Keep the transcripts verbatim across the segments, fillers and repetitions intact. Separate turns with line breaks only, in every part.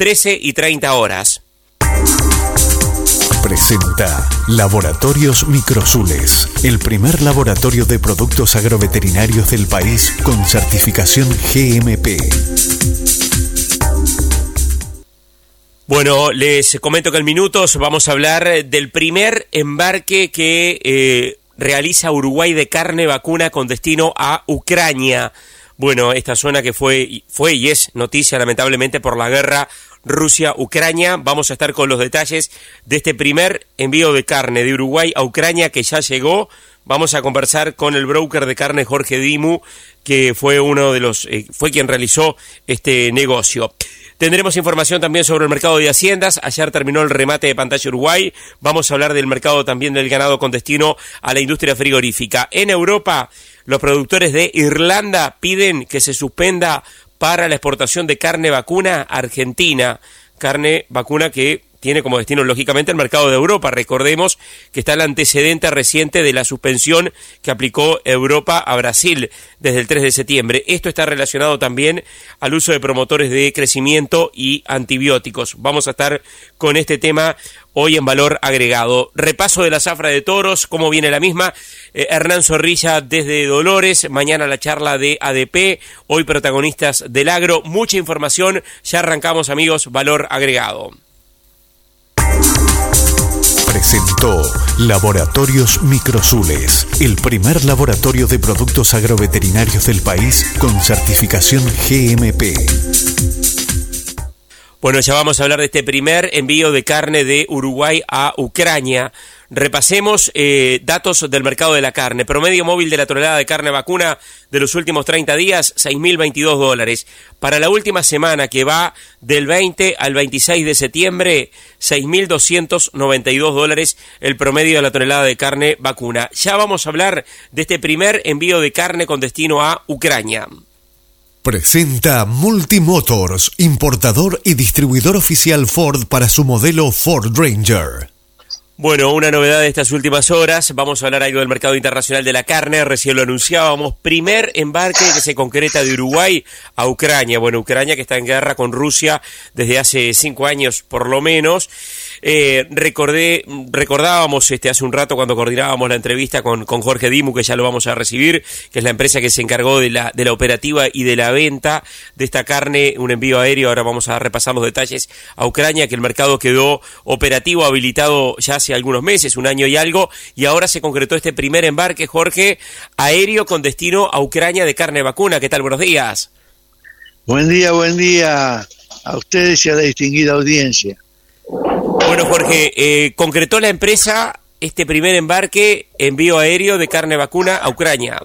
trece y treinta horas.
Presenta Laboratorios Microsules, el primer laboratorio de productos agroveterinarios del país con certificación G M P.
Bueno, les comento que en minutos vamos a hablar del primer embarque que eh, realiza Uruguay de carne vacuna con destino a Ucrania. Bueno, esta zona que fue, fue y es noticia lamentablemente por la guerra Rusia-Ucrania. Vamos a estar con los detalles de este primer envío de carne de Uruguay a Ucrania que ya llegó. Vamos a conversar con el broker de carne Jorge Dimu, que fue uno de los, eh, fue quien realizó este negocio. Tendremos información también sobre el mercado de haciendas. Ayer terminó el remate de Pantalla Uruguay. Vamos a hablar del mercado también del ganado con destino a la industria frigorífica. En Europa, los productores de Irlanda piden que se suspenda para la exportación de carne vacuna a Argentina. Carne vacuna que tiene como destino, lógicamente, el mercado de Europa. Recordemos que está el antecedente reciente de la suspensión que aplicó Europa a Brasil desde el tres de septiembre. Esto está relacionado también al uso de promotores de crecimiento y antibióticos. Vamos a estar con este tema hoy en Valor Agregado. Repaso de la zafra de toros, cómo viene la misma. Eh, Hernán Zorrilla desde Dolores, mañana la charla de A D P, hoy protagonistas del agro. Mucha información, ya arrancamos, amigos, Valor Agregado.
Presentó Laboratorios Microsules, el primer laboratorio de productos agroveterinarios del país con certificación G M P.
Bueno, ya vamos a hablar de este primer envío de carne de Uruguay a Ucrania. Repasemos eh, datos del mercado de la carne. Promedio móvil de la tonelada de carne vacuna de los últimos treinta días, seis mil veintidós dólares. Para la última semana, que va del veinte al veintiséis de septiembre, seis mil doscientos noventa y dos dólares el promedio de la tonelada de carne vacuna. Ya vamos a hablar de este primer envío de carne con destino a Ucrania.
Presenta Multimotors, importador y distribuidor oficial Ford para su modelo Ford Ranger.
Bueno, una novedad de estas últimas horas, vamos a hablar algo del mercado internacional de la carne, recién lo anunciábamos, primer embarque que se concreta de Uruguay a Ucrania. Bueno, Ucrania que está en guerra con Rusia desde hace cinco años por lo menos. Eh, recordé, recordábamos este hace un rato cuando coordinábamos la entrevista con, con Jorge Dimu, que ya lo vamos a recibir, que es la empresa que se encargó de la, de la operativa y de la venta de esta carne, un envío aéreo. Ahora vamos a repasar los detalles a Ucrania, que el mercado quedó operativo, habilitado ya hace algunos meses, un año y algo, y ahora se concretó este primer embarque, Jorge, aéreo con destino a Ucrania de carne vacuna. ¿Qué tal? Buenos días.
Buen día, buen día a ustedes y a la distinguida audiencia.
Bueno, Jorge, eh, concretó la empresa este primer embarque, envío aéreo de carne vacuna a Ucrania.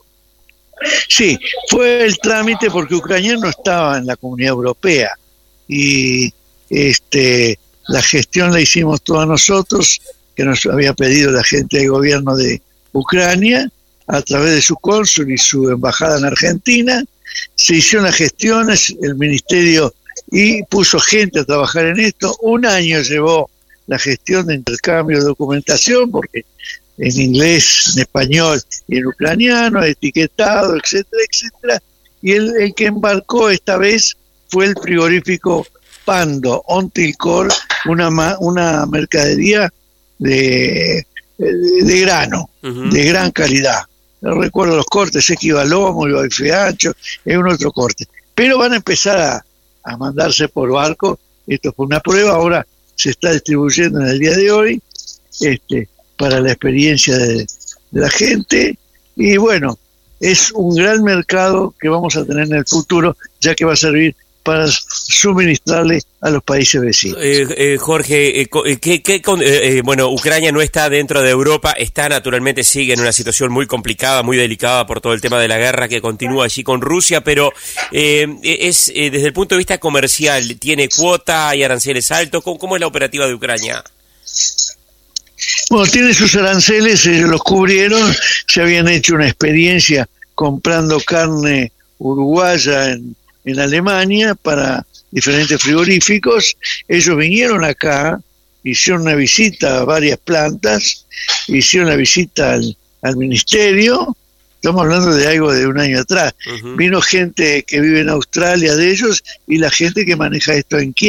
Sí, fue el trámite porque Ucrania no estaba en la Comunidad Europea y este la gestión la hicimos todos nosotros, que nos había pedido la gente del gobierno de Ucrania, a través de su cónsul y su embajada en Argentina. Se hicieron las gestiones, el ministerio y puso gente a trabajar en esto. Un año llevó la gestión de intercambio de documentación, porque en inglés, en español y en ucraniano, etiquetado, etcétera, etcétera. Y el, el que embarcó esta vez fue el frigorífico Pando Ontilcor, una una mercadería de, de, de grano, uh-huh. de gran calidad. No recuerdo los cortes, es que iba lomo, iba bife ancho, es un otro corte. Pero van a empezar a, a mandarse por barco. Esto fue una prueba, ahora se está distribuyendo en el día de hoy, este, para la experiencia de, de la gente. Y bueno, es un gran mercado que vamos a tener en el futuro, ya que va a servir para suministrarle a los países vecinos.
Eh, eh, Jorge, eh, ¿qué, qué, eh, bueno, Ucrania no está dentro de Europa, está naturalmente, sigue en una situación muy complicada, muy delicada por todo el tema de la guerra que continúa allí con Rusia, pero eh, es eh, desde el punto de vista comercial, ¿tiene cuota, hay aranceles altos? ¿Cómo, cómo es la operativa de Ucrania?
Bueno, tiene sus aranceles, ellos los cubrieron, se habían hecho una experiencia comprando carne uruguaya en en Alemania para diferentes frigoríficos. Ellos vinieron acá, hicieron una visita a varias plantas, hicieron una visita al, al ministerio. Estamos hablando de algo de un año atrás. Uh-huh. Vino gente que vive en Australia de ellos y la gente que maneja esto en Kiev.